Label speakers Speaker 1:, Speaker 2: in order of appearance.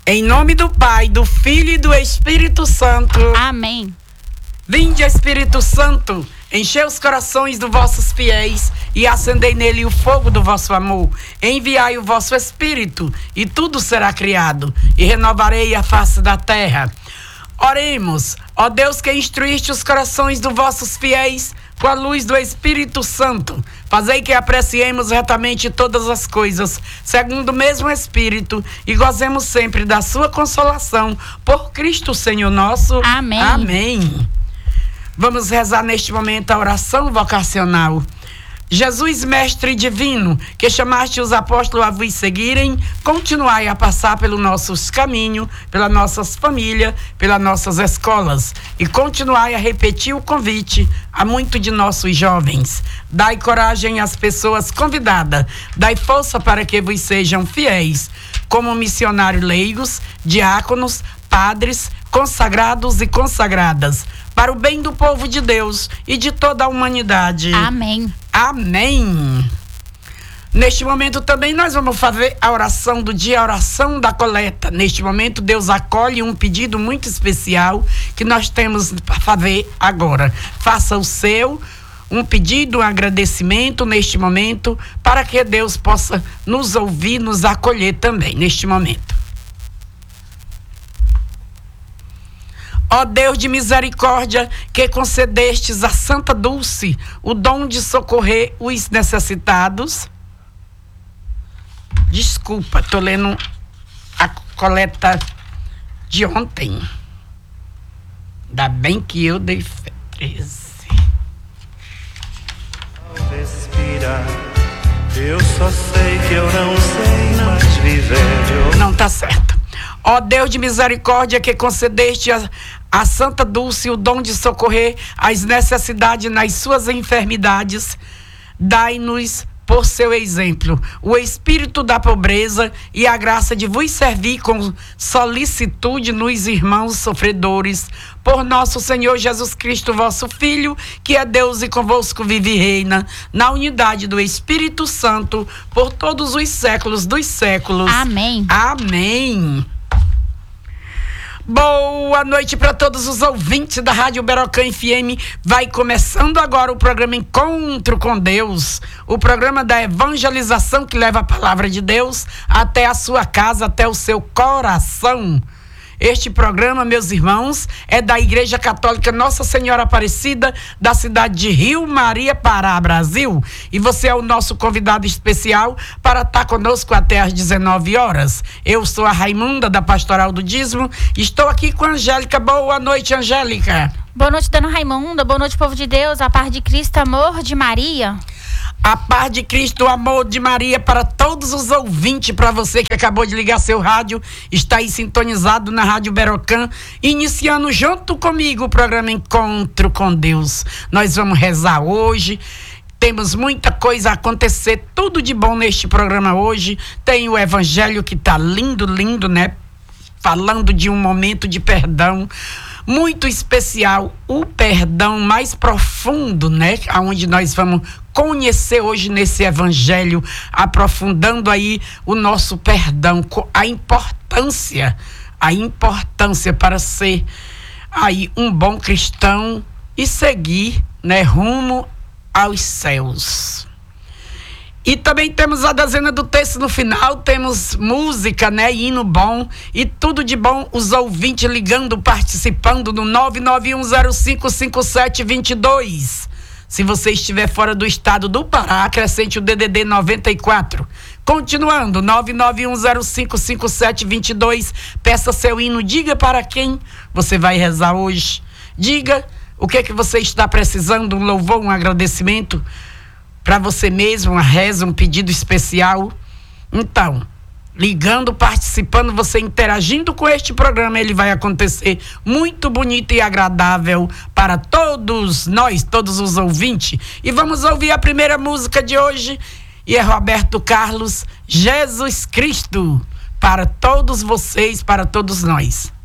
Speaker 1: Em nome do Pai, do Filho e do Espírito Santo.
Speaker 2: Amém.
Speaker 1: Vinde, Espírito Santo, enchei os corações dos vossos fiéis e acendei nele o fogo do vosso amor. Enviai o vosso Espírito e tudo será criado e renovarei a face da terra. Oremos, ó Deus que instruíste os corações dos vossos fiéis com a luz do Espírito Santo. Fazei que apreciemos retamente todas as coisas, segundo o mesmo Espírito, e gozemos sempre da sua consolação, por Cristo Senhor nosso.
Speaker 2: Amém.
Speaker 1: Amém. Vamos rezar neste momento a oração vocacional. Jesus, Mestre Divino, que chamaste os apóstolos a vos seguirem, continuai a passar pelos nossos caminhos, pelas nossas famílias, pelas nossas escolas, e continuai a repetir o convite a muitos de nossos jovens. Dai coragem às pessoas convidadas, dai força para que vos sejam fiéis, como missionários leigos, diáconos, padres, consagrados e consagradas, para o bem do povo de Deus e de toda a humanidade.
Speaker 2: Amém.
Speaker 1: Amém. Neste momento também nós vamos fazer a oração do dia, a oração da coleta. Neste momento Deus acolhe um pedido muito especial que nós temos para fazer agora. Faça o seu, um pedido, um agradecimento neste momento, para que Deus possa nos ouvir, nos acolher também neste momento. Ó Deus de misericórdia, que concedestes a Santa Dulce o dom de socorrer os necessitados. Desculpa, estou lendo a coleta de ontem. Ainda bem que eu dei 13.
Speaker 3: Respira, eu só sei que eu não sei mais viver.
Speaker 1: Não tá certo. Ó Deus de misericórdia, que concedeste a Santa Dulce o dom de socorrer as necessidades nas suas enfermidades, dai-nos por seu exemplo o espírito da pobreza e a graça de vos servir com solicitude nos irmãos sofredores, por nosso Senhor Jesus Cristo, vosso Filho, que é Deus e convosco vive e reina, na unidade do Espírito Santo, por todos os séculos dos séculos.
Speaker 2: Amém.
Speaker 1: Amém. Boa noite para todos os ouvintes da Rádio Berocã FM. Vai começando agora o programa Encontro com Deus, o programa da evangelização que leva a palavra de Deus até a sua casa, até o seu coração. Este programa, meus irmãos, é da Igreja Católica Nossa Senhora Aparecida, da cidade de Rio Maria, Pará, Brasil. E você é o nosso convidado especial para estar conosco até às 19 horas. Eu sou a Raimunda, da Pastoral do Dízimo. Estou aqui com a Angélica. Boa noite, Angélica.
Speaker 2: Boa noite, dona Raimunda. Boa noite, povo de Deus. A paz de Cristo, amor de Maria.
Speaker 1: A paz de Cristo, o amor de Maria para todos os ouvintes, para você que acabou de ligar seu rádio, está aí sintonizado na Rádio Berocã, iniciando junto comigo o programa Encontro com Deus. Nós vamos rezar hoje, temos muita coisa a acontecer, tudo de bom neste programa hoje. Tem o Evangelho que está lindo, lindo, né? Falando de um momento de perdão muito especial, o perdão mais profundo, né? Onde nós vamos conhecer hoje nesse evangelho, aprofundando aí o nosso perdão, a importância para ser aí um bom cristão e seguir, né, rumo aos céus. E também temos a dezena do texto no final, temos música, né, hino bom e tudo de bom, os ouvintes ligando, participando no 991055722. Se você estiver fora do estado do Pará, acrescente o DDD 94. Continuando, 991055722, peça seu hino, diga para quem você vai rezar hoje. Diga o que é que você está precisando, um louvor, um agradecimento, para você mesmo, uma reza, um pedido especial. Então, ligando, participando, você interagindo com este programa, ele vai acontecer muito bonito e agradável para todos nós, todos os ouvintes. E vamos ouvir a primeira música de hoje, e é Roberto Carlos, Jesus Cristo, para todos vocês, para todos nós.